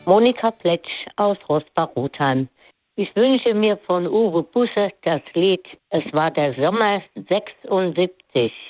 Monika Pletsch aus Rosbach-Rutheim. Ich wünsche mir von Uwe Busse das Lied "Es war der Sommer 76".